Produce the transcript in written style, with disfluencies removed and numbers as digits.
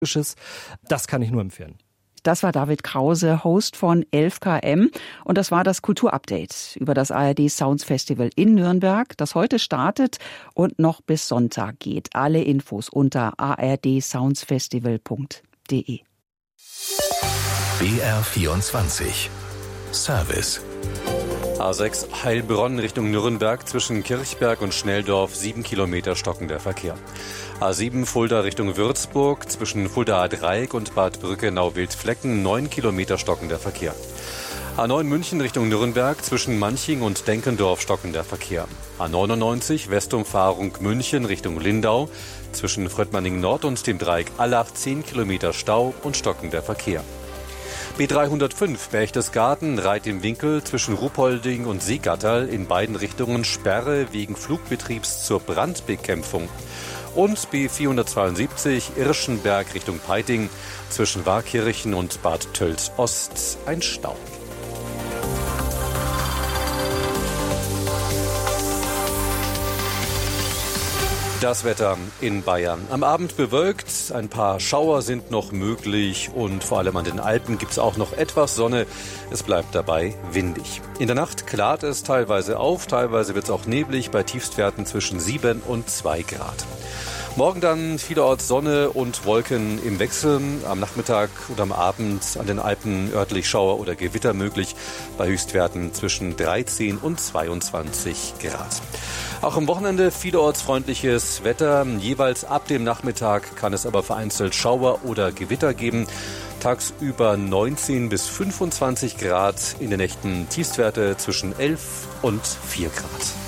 Das kann ich nur empfehlen. Das war David Krause, Host von 11KM. Und das war das Kulturupdate über das ARD Sounds Festival in Nürnberg, das heute startet und noch bis Sonntag geht. Alle Infos unter ardsoundsfestival.de. BR24 Service. A6 Heilbronn Richtung Nürnberg zwischen Kirchberg und Schnelldorf 7 Kilometer stockender Verkehr. A7 Fulda Richtung Würzburg zwischen Fuldaer Dreieck und Bad Brückenau-Wildflecken 9 Kilometer stockender Verkehr. A9 München Richtung Nürnberg zwischen Manching und Denkendorf stockender Verkehr. A99 Westumfahrung München Richtung Lindau zwischen Fröttmanning Nord und dem Dreieck Allach 10 Kilometer Stau und stockender Verkehr. B305 Berchtesgaden Reit im Winkel zwischen Ruhpolding und Seegatterl in beiden Richtungen Sperre wegen Flugbetriebs zur Brandbekämpfung. Und B472 Irschenberg Richtung Peiting zwischen Warkirchen und Bad Tölz-Ost ein Stau. Das Wetter in Bayern. Am Abend bewölkt, ein paar Schauer sind noch möglich und vor allem an den Alpen gibt es auch noch etwas Sonne. Es bleibt dabei windig. In der Nacht klart es teilweise auf, teilweise wird es auch neblig bei Tiefstwerten zwischen 7 und 2 Grad. Morgen dann vielerorts Sonne und Wolken im Wechsel. Am Nachmittag und am Abend an den Alpen örtlich Schauer oder Gewitter möglich bei Höchstwerten zwischen 13 und 22 Grad. Auch am Wochenende vielerorts freundliches Wetter. Jeweils ab dem Nachmittag kann es aber vereinzelt Schauer oder Gewitter geben. Tagsüber 19 bis 25 Grad, in den Nächten Tiefstwerte zwischen 11 und 4 Grad.